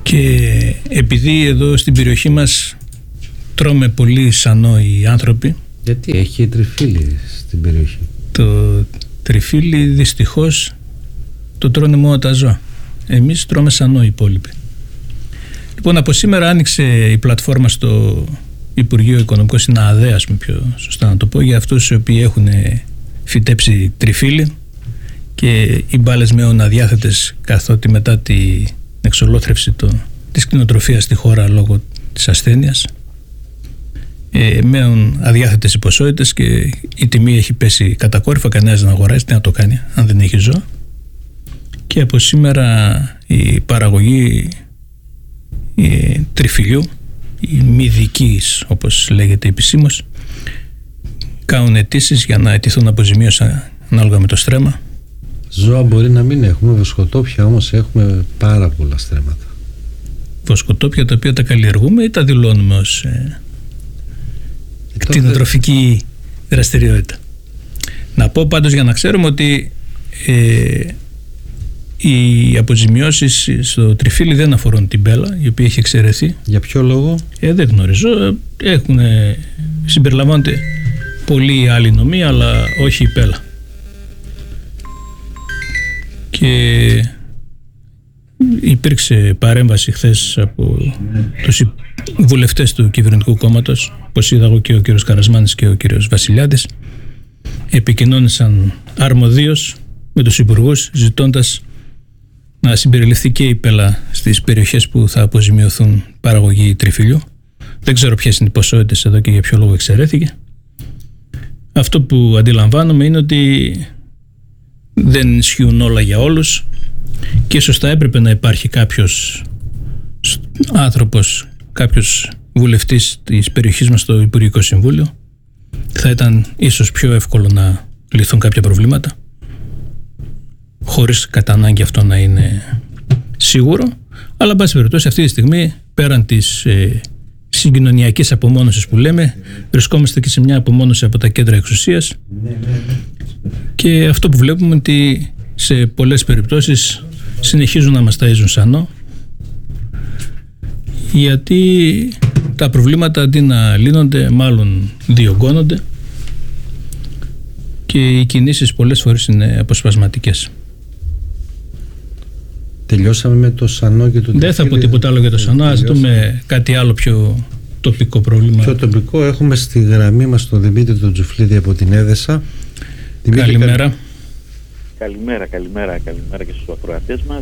Και επειδή εδώ στην περιοχή μας τρώμε πολύ σανό οι άνθρωποι. Γιατί έχει τριφύλι στην περιοχή? Το τριφύλι δυστυχώς το τρώνε μόνο τα ζώα. Εμείς τρώμε σανό οι υπόλοιποι. Λοιπόν, από σήμερα άνοιξε η πλατφόρμα στο Υπουργείο Οικονομικών, στην ΑΔΕ, ας πούμε, πιο σωστά να το πω, για αυτούς οι οποίοι έχουν φυτέψει τριφύλι και οι μπάλες μένουν αδιάθετες, καθότι μετά την εξολόθρευση της κτηνοτροφίας στη χώρα λόγω της ασθένειας μένουν αδιάθετες οι ποσότητες και η τιμή έχει πέσει κατακόρυφα, κανένας δεν αγοράζει, τι να το κάνει αν δεν έχει ζώα. Και από σήμερα η παραγωγή τριφυλιού, η μη δικής όπως λέγεται επισήμως, κάνουν αιτήσεις για να αιτηθούν αποζημίωση ανάλογα με το στρέμμα. Ζώα μπορεί να μην έχουμε, βοσκοτόπια όμως έχουμε πάρα πολλά στρέμματα. Βοσκοτόπια τα οποία τα καλλιεργούμε ή τα δηλώνουμε ως κτηνοτροφική δραστηριότητα. Να πω πάντως για να ξέρουμε ότι οι αποζημιώσεις στο τριφύλι δεν αφορούν την μπέλα, η οποία έχει εξαιρεθεί. Για ποιο λόγο? Δεν γνωρίζω. Συμπεριλαμβάνονται πολλοί άλλοι νομοί, αλλά όχι η μπέλα. Και υπήρξε παρέμβαση χθες από τους βουλευτές του κυβερνητικού κόμματος, όπως είδα εγώ, και ο κύριος Καρασμάνης και ο κύριος Βασιλιάδης. Επικοινώνησαν αρμοδίως με τους υπουργούς, ζητώντας να συμπεριληφθεί και η πέλα στις περιοχές που θα αποζημιωθούν παραγωγή τριφυλιού. Δεν ξέρω ποιες είναι οι ποσότητες εδώ και για ποιο λόγο εξαιρέθηκε. Αυτό που αντιλαμβάνομαι είναι ότι δεν ισχύουν όλα για όλους και ίσως θα έπρεπε να υπάρχει κάποιος άνθρωπος, κάποιος βουλευτής της περιοχής μας στο Υπουργικό Συμβούλιο. Θα ήταν ίσως πιο εύκολο να λυθούν κάποια προβλήματα, χωρίς κατά ανάγκη αυτό να είναι σίγουρο. Αλλά εν πάση περιπτώσει αυτή τη στιγμή, πέραν της συγκοινωνιακής απομόνωσης που λέμε, βρισκόμαστε και σε μια απομόνωση από τα κέντρα εξουσίας. Και αυτό που βλέπουμε είναι ότι σε πολλές περιπτώσεις συνεχίζουν να μας ταΐζουν σανό, γιατί τα προβλήματα αντί να λύνονται μάλλον διωγγώνονται και οι κινήσεις πολλές φορές είναι αποσπασματικές. Τελειώσαμε με το σανό και το τριφύλι. Δεν θα πω τίποτα άλλο για το σανό, ας δούμε κάτι άλλο πιο τοπικό πρόβλημα. Πιο τοπικό, έχουμε στη γραμμή μας τον Δημήτρη τον Τζουφλίδη από την Έδεσα. Καλημέρα. Καλημέρα και στους ακροατές μας.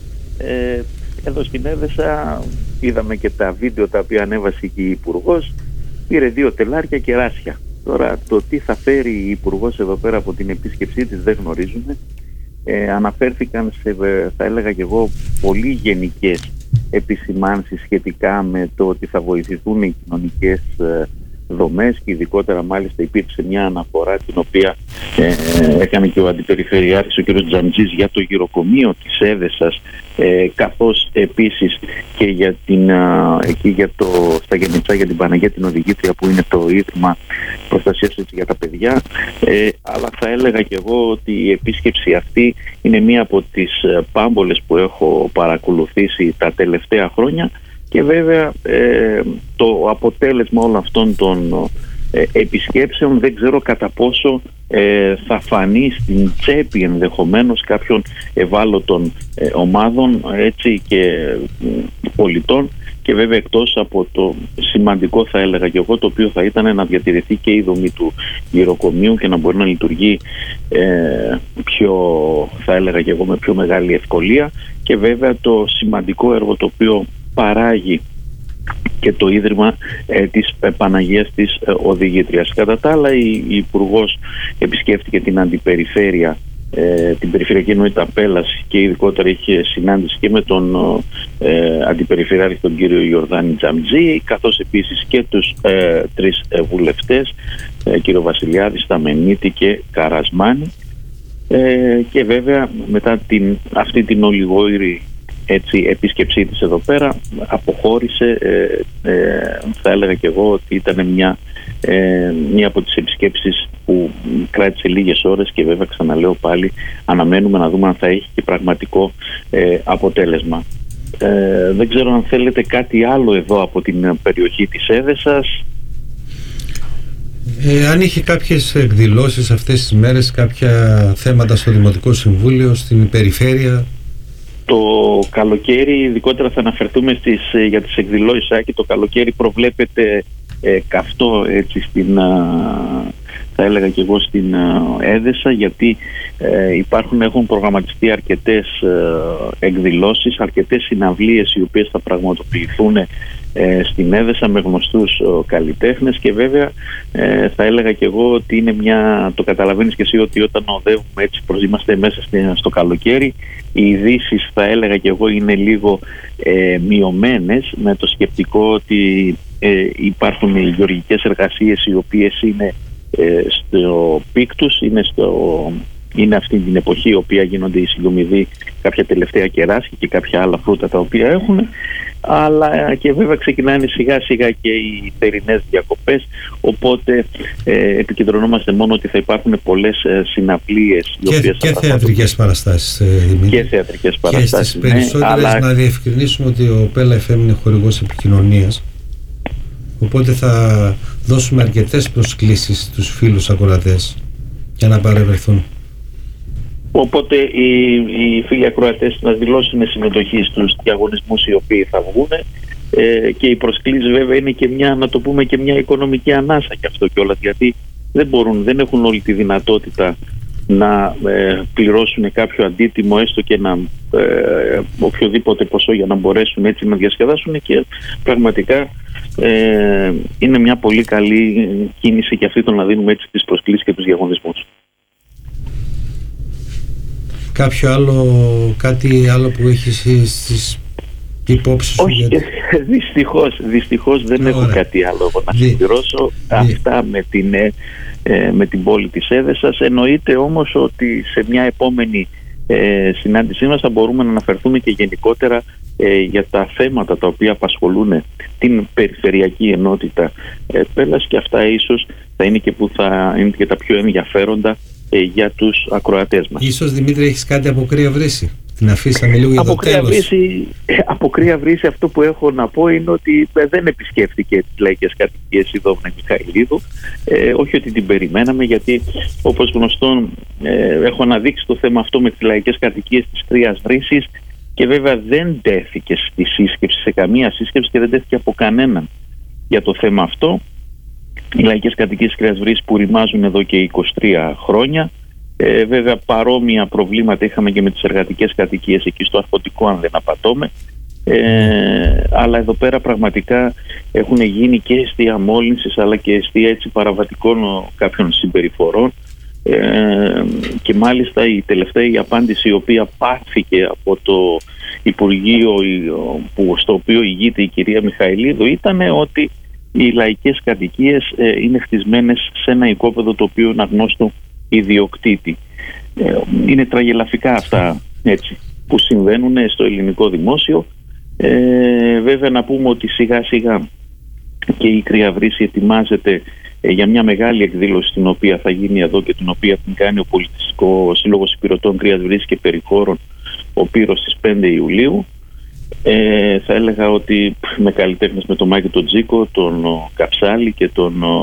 Εδώ στην Έδεσα είδαμε και τα βίντεο τα οποία ανέβασε και η Υπουργός. Πήρε 2 τελάρια κεράσια. Τώρα το τι θα φέρει η Υπουργός εδώ πέρα από την επίσκεψή της δεν γνωρίζουμε. Αναφέρθηκαν σε, θα έλεγα και εγώ, πολύ γενικές επισημάνσεις σχετικά με το ότι θα βοηθηθούν οι κοινωνικές δομές και ειδικότερα μάλιστα υπήρξε μια αναφορά την οποία έκανε και ο Αντιπεριφερειάρχης ο κ. Τζαμτζής για το γυροκομείο της Έδεσας, καθώς επίσης και για στα Γενιτσά για την Παναγία την Οδηγήτρια που είναι το Ίδρυμα Προστασίας για τα Παιδιά. Αλλά θα έλεγα και εγώ ότι η επίσκεψη αυτή είναι μία από τις πάμπολες που έχω παρακολουθήσει τα τελευταία χρόνια. Και βέβαια το αποτέλεσμα όλων αυτών των επισκέψεων δεν ξέρω κατά πόσο θα φανεί στην τσέπη ενδεχομένως κάποιων ευάλωτων ομάδων, έτσι, και πολιτών, και βέβαια εκτός από το σημαντικό, θα έλεγα και εγώ, το οποίο θα ήταν να διατηρηθεί και η δομή του γυροκομείου και να μπορεί να λειτουργεί πιο, θα έλεγα και εγώ, με πιο μεγάλη ευκολία, και βέβαια το σημαντικό έργο το οποίο παράγει και το Ίδρυμα της Παναγίας της Οδηγήτριας. Κατά τα άλλα, η Υπουργός επισκέφτηκε την Αντιπεριφέρεια, την Περιφερειακή Ενότητα Πέλας, και ειδικότερα είχε συνάντηση και με τον Αντιπεριφερειάρχη τον κύριο Ιορδάνη Τζαμτζή, καθώς επίσης και τους 3 βουλευτές, κύριο Βασιλιάδη, Σταμενίτη και Καρασμάνη. Και βέβαια μετά αυτή την ολιγόηρη, έτσι, επίσκεψή της εδώ πέρα, αποχώρησε. Θα έλεγα και εγώ ότι ήταν μια από τις επισκέψεις που κράτησε λίγες ώρες, και βέβαια ξαναλέω πάλι, αναμένουμε να δούμε αν θα έχει και πραγματικό αποτέλεσμα. Δεν ξέρω αν θέλετε κάτι άλλο εδώ από την περιοχή της Έδεσας. Αν είχε κάποιες εκδηλώσεις αυτές τις μέρες, κάποια θέματα στο Δημοτικό Συμβούλιο, στην περιφέρεια. Το καλοκαίρι, ειδικότερα θα αναφερθούμε για τις εκδηλώσεις, και το καλοκαίρι προβλέπεται καυτό έτσι θα έλεγα και εγώ στην Έδεσα, γιατί έχουν προγραμματιστεί αρκετές εκδηλώσεις, αρκετές συναυλίες οι οποίες θα πραγματοποιηθούν στην Έδεσα με γνωστούς καλλιτέχνες, και βέβαια θα έλεγα και εγώ ότι είναι το καταλαβαίνεις και εσύ ότι όταν οδεύουμε έτσι είμαστε μέσα στο καλοκαίρι, οι ειδήσεις θα έλεγα και εγώ είναι λίγο μειωμένες, με το σκεπτικό ότι υπάρχουν οι γεωργικές εργασίες οι οποίες είναι στο πικ τους, είναι αυτή την εποχή η οποία γίνονται οι συγκομιδοί, κάποια τελευταία κεράσια και κάποια άλλα φρούτα τα οποία έχουν, αλλά και βέβαια ξεκινάνε σιγά σιγά και οι θερινές διακοπές, οπότε επικεντρωνόμαστε μόνο ότι θα υπάρχουν πολλές συναυλίες και θεατρικές παραστάσεις, και θεατρικές παραστάσεις, και στις περισσότερες, αλλά να διευκρινίσουμε ότι ο Πέλα FM είναι χορηγός επικοινωνίας, οπότε θα δώσουμε αρκετές προσκλήσεις στους φίλους ακροατές για να παρευρεθούν. Οπότε οι φίλοι ακροατές να δηλώσουν συμμετοχή στους διαγωνισμούς οι οποίοι θα βγουν, και οι προσκλήσεις βέβαια είναι και να το πούμε και μια οικονομική ανάσα και αυτό κιόλας, γιατί δεν έχουν όλη τη δυνατότητα να πληρώσουν κάποιο αντίτιμο, έστω και οποιοδήποτε ποσό, για να μπορέσουν έτσι να διασκεδάσουν, και πραγματικά είναι μια πολύ καλή κίνηση και αυτή το να δίνουμε έτσι τις προσκλήσεις και τους διαγωνισμούς. Κάτι άλλο που έχεις στις υπόψεις σου? Όχι, δυστυχώς δεν έχω κάτι άλλο να συμπληρώσω. Αυτά με την πόλη της Έδεσας. Εννοείται όμως ότι σε μια επόμενη συνάντησή μας θα μπορούμε να αναφερθούμε και γενικότερα για τα θέματα τα οποία απασχολούν την Περιφερειακή Ενότητα Πέλας, και αυτά ίσως θα είναι και που θα είναι και τα πιο ενδιαφέροντα για τους ακροατές μας. Ίσως, Δημήτρη, έχεις κάτι από Κρύα Βρύση? Την αφήσαμε λίγο για το τέλος. Από Κρύα Βρύση αυτό που έχω να πω είναι ότι δεν επισκέφθηκε τις λαϊκές κατοικίες η Δόβνα Μιχαηλίδου. Όχι ότι την περιμέναμε, γιατί όπως γνωστόν έχω αναδείξει το θέμα αυτό με τις λαϊκές κατοικίες της Κρύας Βρύσης, και βέβαια δεν τέθηκε στη σύσκεψη, σε καμία σύσκεψη, και δεν τέθηκε από κανέναν για το θέμα αυτό. Οι λαϊκές κατοικίες της Κρύας Βρύσης που ρημάζουν εδώ και 23 χρόνια. Βέβαια παρόμοια προβλήματα είχαμε και με τις εργατικές κατοικίες εκεί στο Αρχοντικό, αν δεν απατώμε, αλλά εδώ πέρα πραγματικά έχουν γίνει και αιστεία μόλυνσης, αλλά και αιστεία έτσι παραβατικών κάποιων συμπεριφορών, και μάλιστα η τελευταία απάντηση η οποία πάρθηκε από το Υπουργείο στο οποίο ηγείται η κυρία Μιχαηλίδου ήταν ότι οι λαϊκές κατοικίες είναι χτισμένες σε ένα οικόπεδο το οποίο είναι αγνώστο ιδιοκτήτη. Είναι τραγελαφικά αυτά έτσι που συμβαίνουν στο ελληνικό δημόσιο. Βέβαια να πούμε ότι σιγά σιγά και η Κρύα Βρύση ετοιμάζεται για μια μεγάλη εκδήλωση την οποία θα γίνει εδώ και την οποία την κάνει ο Πολιτιστικό Σύλλογος Υπηρωτών Κρύας Βρύσης και Περιχώρων, ο Πύρος, στις 5 Ιουλίου. Θα έλεγα ότι με καλλιτέχνες, με τον Μάκη τον Τζίκο, τον Καψάλη και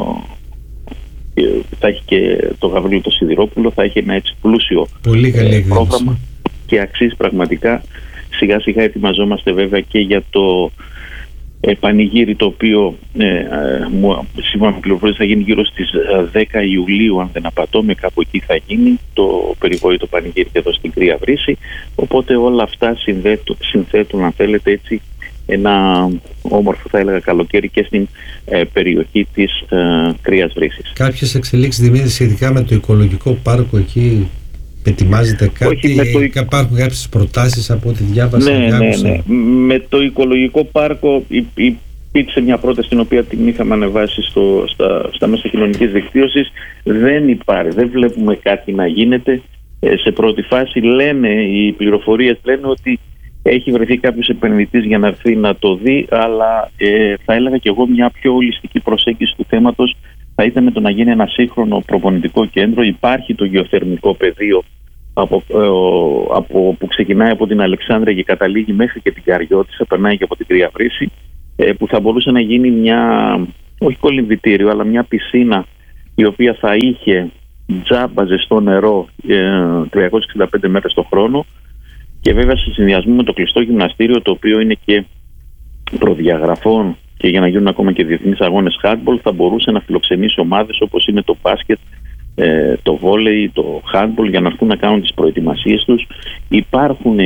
θα έχει και τον Γαβρίλο τον Σιδηρόπουλο. Θα έχει ένα έτσι πλούσιο πρόγραμμα και αξίζει πραγματικά. Σιγά σιγά ετοιμαζόμαστε βέβαια και για το πανηγύρι, το οποίο σύμφωνα με πληροφορίες θα γίνει γύρω στις 10 Ιουλίου, αν δεν απατώμε, κάπου εκεί θα γίνει το περιβόητο πανηγύρι εδώ στην Κρύα Βρύση. Οπότε όλα αυτά συνθέτουν, αν θέλετε έτσι, ένα όμορφο, θα έλεγα, καλοκαίρι και στην περιοχή της Κρύας Βρύσης. Κάποιες εξελίξεις, Δημήτρη, σχετικά με το οικολογικό πάρκο εκεί? Ετοιμάζεται κάτι? Υπάρχουν κάποιες προτάσεις από ό,τι διάβασα? Ναι. Με το οικολογικό πάρκο υπήρξε μια πρόταση την οποία την είχαμε ανεβάσει στα μέσα κοινωνικής δικτύωσης. Δεν βλέπουμε κάτι να γίνεται. Σε πρώτη φάση οι πληροφορίες λένε ότι έχει βρεθεί κάποιος επενδυτής για να έρθει να το δει, αλλά θα έλεγα και εγώ μια πιο ολιστική προσέγγιση του θέματος θα ήταν το να γίνει ένα σύγχρονο προπονητικό κέντρο. Υπάρχει το γεωθερμικό πεδίο που ξεκινάει από την Αλεξάνδρεια και καταλήγει μέχρι και την Καριώτισσα, περνάει και από την Τρία Βρύση, που θα μπορούσε να γίνει μια, όχι κολυμβητήριο, αλλά μια πισίνα η οποία θα είχε τζάμπα ζεστό νερό 365 μέρες το χρόνο, και βέβαια σε συνδυασμό με το κλειστό γυμναστήριο, το οποίο είναι και προδιαγραφών και για να γίνουν ακόμα και διεθνείς αγώνες handball, θα μπορούσε να φιλοξενήσει ομάδες όπως είναι το μπάσκετ, το βόλεϊ, το handball, για να έρθουν να κάνουν τις προετοιμασίες τους. Υπάρχουν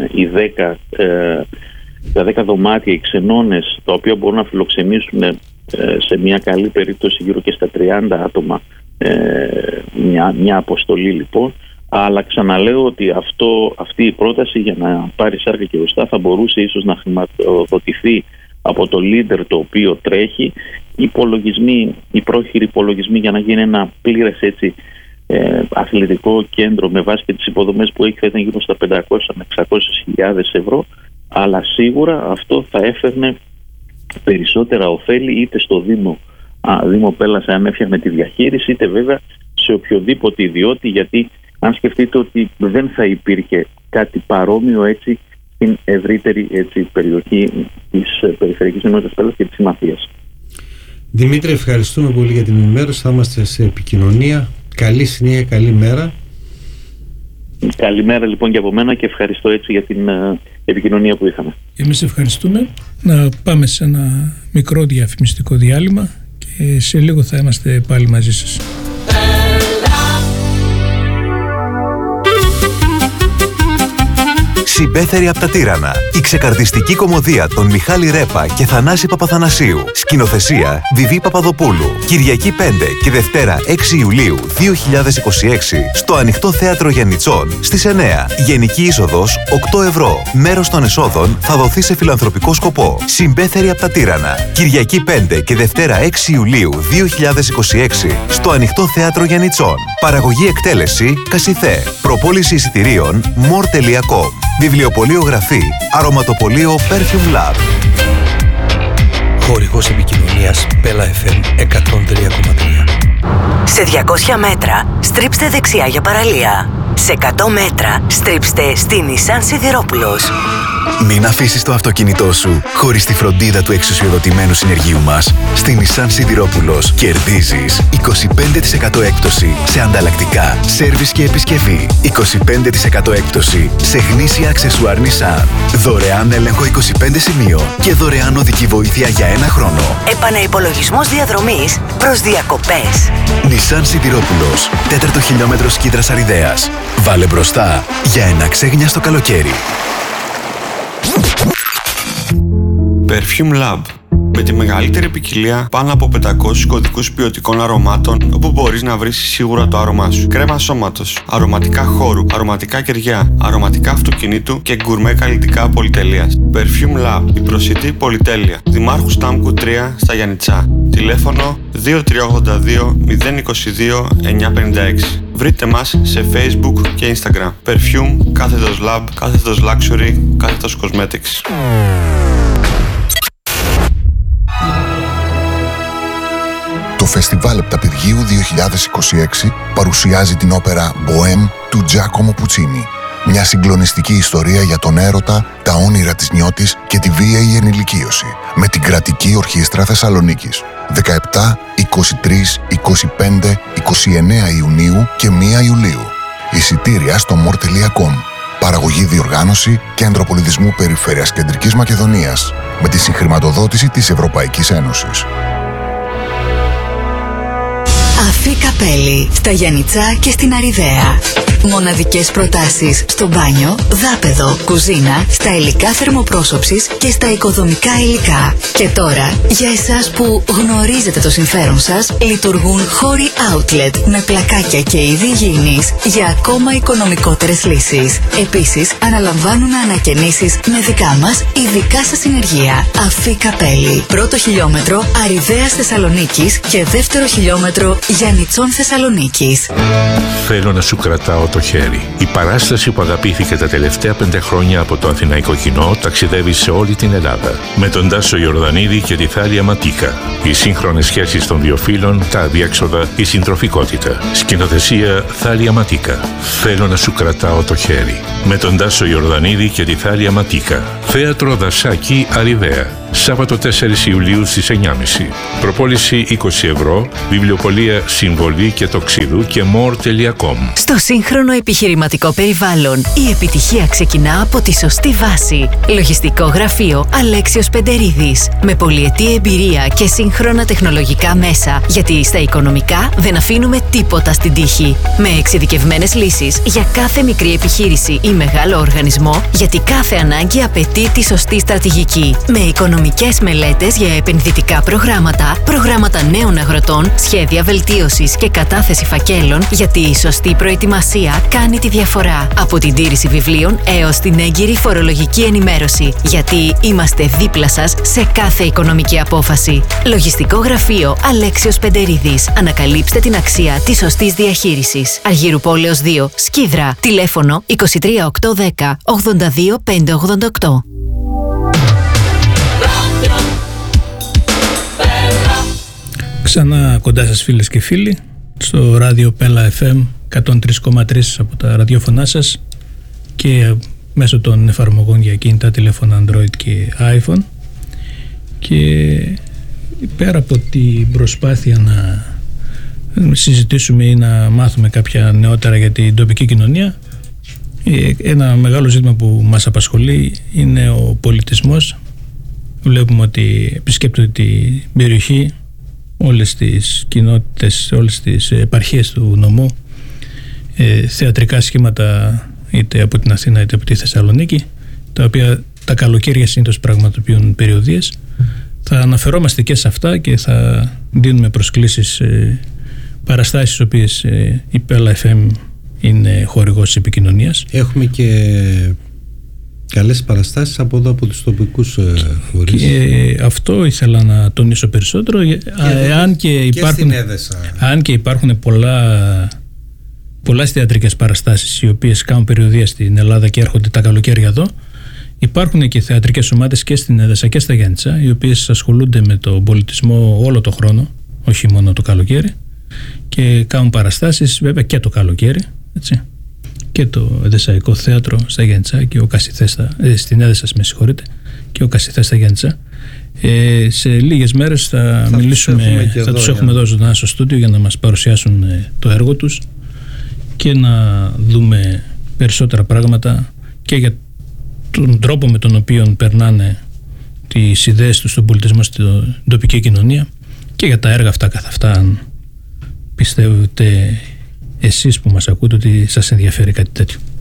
τα 10 δωμάτια, οι ξενώνες, τα οποία μπορούν να φιλοξενήσουν σε μια καλή περίπτωση γύρω και στα 30 άτομα μια αποστολή λοιπόν. Αλλά ξαναλέω ότι αυτή η πρόταση, για να πάρει σάρκα και οστά, θα μπορούσε ίσως να χρηματοδοτηθεί από το leader το οποίο τρέχει. Οι πρόχειροι υπολογισμοί για να γίνει ένα πλήρες αθλητικό κέντρο με βάση και τις υποδομές που έχει θα ήταν γύρω στα 500 με 600.000 ευρώ, αλλά σίγουρα αυτό θα έφερνε περισσότερα ωφέλη είτε στο Δήμο Πέλας αν έφτιαχνε τη διαχείριση, είτε βέβαια σε οποιοδήποτε ιδιώτη, γιατί αν σκεφτείτε ότι δεν θα υπήρχε κάτι παρόμοιο έτσι στην ευρύτερη περιοχή της Περιφερειακής Ενότητας Πέλας και της Συμμαθίας. Δημήτρη, ευχαριστούμε πολύ για την ενημέρωση. Θα είμαστε σε επικοινωνία. Καλή συνέχεια, καλή μέρα. Καλημέρα λοιπόν και από μένα και ευχαριστώ έτσι για την επικοινωνία που είχαμε. Εμείς ευχαριστούμε. Να πάμε σε ένα μικρό διαφημιστικό διάλειμμα και σε λίγο θα είμαστε πάλι μαζί σας. Συμπέθεροι από τα Τύρανα. Η ξεκαρδιστική κωμωδία των Μιχάλη Ρέπα και Θανάση Παπαθανασίου. Σκηνοθεσία Βιβί Παπαδοπούλου. Κυριακή 5 και Δευτέρα 6 Ιουλίου 2026 στο Ανοιχτό Θέατρο Γιαννιτσών στις 9. Γενική είσοδος 8 ευρώ. Μέρος των εσόδων θα δοθεί σε φιλανθρωπικό σκοπό. Συμπέθεροι από τα Τύρανα. Κυριακή 5 και Δευτέρα 6 Ιουλίου 2026 στο Ανοιχτό Θέατρο Γιαννιτσών. Παραγωγή εκτέλεση Κασιθέ. Προπόληση εισιτηρίων more.com. Βιβλιοπωλείο Γραφή, αρωματοπωλείο Perfume Lab. Χορηγός επικοινωνίας Bella FM 103,3. Σε 200 μέτρα στρίψτε δεξιά για παραλία. Σε 100 μέτρα στρίψτε στη Nissan Σιδηρόπουλος. Μην αφήσεις το αυτοκίνητό σου χωρίς τη φροντίδα του εξουσιοδοτημένου συνεργείου μας. Στη Nissan Σιδηρόπουλος κερδίζεις 25% έκπτωση σε ανταλλακτικά, σέρβις και επισκευή. 25% έκπτωση σε γνήσια αξεσουάρ Nissan. Δωρεάν έλεγχο 25 σημείων και δωρεάν οδική βοήθεια για 1 χρόνο. Επαναυπολογισμός διαδρομής προς διακοπές. Nissan Σιδηρόπουλος, 4ο χιλιόμετρο Σκίδρας Αριδέας. Βάλε μπροστά για ένα ξέγνιαστο καλοκαίρι. Perfume Lab. Με τη μεγαλύτερη ποικιλία πάνω από 500 κωδικούς ποιοτικών αρωμάτων, όπου μπορείς να βρεις σίγουρα το άρωμά σου. Κρέμα σώματος, αρωματικά χώρου, αρωματικά κεριά, αρωματικά αυτοκινήτου και γκουρμέ καλλιτικά πολυτελείας. Perfume Lab, η προσιτή πολυτέλεια. Δημάρχου Στάμκου 3 στα Γιαννιτσά. Τηλέφωνο 2382 022 956. Βρείτε μας σε Facebook και Instagram. Perfume, κάθετος Lab, κάθετος Luxury, κάθετος Cosmetics. Το Φεστιβάλ Επταπηργίου 2026 παρουσιάζει την όπερα «Bohème» του Giacomo Puccini. Μια συγκλονιστική ιστορία για τον έρωτα, τα όνειρα της νιώτης και τη βίαιη ενηλικίωση. Με την Κρατική Ορχήστρα Θεσσαλονίκης. 17, 23, 25, 29 Ιουνίου και 1 Ιουλίου. Εισιτήρια στο more.com. Παραγωγή διοργάνωση Κέντρο Πολιτισμού Περιφέρειας Κεντρικής Μακεδονίας. Με τη συγχρηματοδότηση της Ευρωπαϊκής Ένωσης. Αφή Καπέλη, στα Γιαννιτσά και στην Αριδαία. Μοναδικές προτάσεις στο μπάνιο, δάπεδο, κουζίνα, στα υλικά θερμοπρόσωψης και στα οικοδομικά υλικά. Και τώρα, για εσάς που γνωρίζετε το συμφέρον σας, λειτουργούν χώροι outlet με πλακάκια και είδη υγιεινής για ακόμα οικονομικότερες λύσεις. Επίσης, αναλαμβάνουν ανακαινήσεις με δικά μας ειδικά σας συνεργεία. Αφή Καπέλη, πρώτο χιλιόμετρο Αριδαίας Θεσσαλονίκης και δεύτερο χιλιόμετρο Γιαννιτσών Θεσσαλονίκης. Θέλω να σου κρατάω το χέρι. Η παράσταση που αγαπήθηκε τα τελευταία 5 χρόνια από το αθηναϊκό κοινό ταξιδεύει σε όλη την Ελλάδα. Με τον Τάσο Ιορδανίδη και τη Θάλια Ματίκα. Οι σύγχρονες σχέσεις των δύο φύλων, τα αδιέξοδα, η συντροφικότητα. Σκηνοθεσία Θάλια Ματίκα. Θέλω να σου κρατάω το χέρι. Με τον Τάσο Ιορδανίδη και τη Θάλια Ματίκα. Θέατρο Δασάκη, Αριδαία. Σάββατο 4 Ιουλίου στις 9.30. Προπόληση 20 ευρώ. Βιβλιοπωλεία Συμβολή και Τοξίδου και more.com. Στο σύγχρονο επιχειρηματικό περιβάλλον, η επιτυχία ξεκινά από τη σωστή βάση. Λογιστικό γραφείο Αλέξιος Πεντερίδης. Με πολυετή εμπειρία και σύγχρονα τεχνολογικά μέσα. Γιατί στα οικονομικά δεν αφήνουμε τίποτα στην τύχη. Με εξειδικευμένες λύσεις για κάθε μικρή επιχείρηση ή μεγάλο οργανισμό, γιατί κάθε ανάγκη απαιτεί τη σωστή στρατηγική. Με οικονομικές μελέτες για επενδυτικά προγράμματα, προγράμματα νέων αγροτών, σχέδια βελτίωσης και κατάθεση φακέλων, γιατί η σωστή προετοιμασία κάνει τη διαφορά. Από την τήρηση βιβλίων έως την έγκυρη φορολογική ενημέρωση, γιατί είμαστε δίπλα σας σε κάθε οικονομική απόφαση. Λογιστικό γραφείο Αλέξιος Πεντερίδης. Ανακαλύψτε την αξία της σωστής διαχείρισης. Αργύρου Πόλεως 2, Σκίδρα. Τηλέφωνο 23810 82 588. Ξανά κοντά σας φίλες και φίλοι στο ράδιο Πέλα FM 103,3 από τα ραδιόφωνά σας και μέσω των εφαρμογών για κινητά τηλέφωνα Android και iPhone, και πέρα από την προσπάθεια να συζητήσουμε ή να μάθουμε κάποια νεότερα για την τοπική κοινωνία, ένα μεγάλο ζήτημα που μας απασχολεί είναι ο πολιτισμός. Βλέπουμε ότι επισκέπτονται την περιοχή όλες τις κοινότητες, όλες τις επαρχίες του νομού, θεατρικά σχήματα είτε από την Αθήνα είτε από τη Θεσσαλονίκη, τα οποία τα καλοκαίρια συνήθως πραγματοποιούν περιοδίες. Θα αναφερόμαστε και σε αυτά και θα δίνουμε προσκλήσεις, παραστάσεις στις οποίες η Πέλα FM είναι χορηγός επικοινωνίας. Έχουμε και καλές παραστάσεις από εδώ, από τους τοπικούς φορείς. Και αυτό ήθελα να τονίσω περισσότερο, αν και υπάρχουν πολλές θεατρικές παραστάσεις οι οποίες κάνουν περιοδία στην Ελλάδα και έρχονται τα καλοκαίρια εδώ. Υπάρχουν και θεατρικές ομάδες και στην Έδεσα και στα Γιάννητσα, οι οποίες ασχολούνται με τον πολιτισμό όλο το χρόνο, όχι μόνο το καλοκαίρι, και κάνουν παραστάσεις βέβαια και το καλοκαίρι, έτσι. Και το Εδεσαϊκό Θέατρο στα Γιάννητσα και ο Κασιθέστα, στην Έδεσα, με συγχωρείτε, και ο Κασιθέστα στα Γιάννητσα. Σε λίγες μέρες θα τους έχουμε εδώ ζωντανά στο στούντιο για να μας παρουσιάσουν το έργο τους και να δούμε περισσότερα πράγματα και για τον τρόπο με τον οποίο περνάνε τις ιδέες τους στον πολιτισμό στην τοπική κοινωνία και για τα έργα αυτά καθ' αυτά, αν πιστεύετε εσείς που μας ακούτε ότι σας ενδιαφέρει κάτι τέτοιο.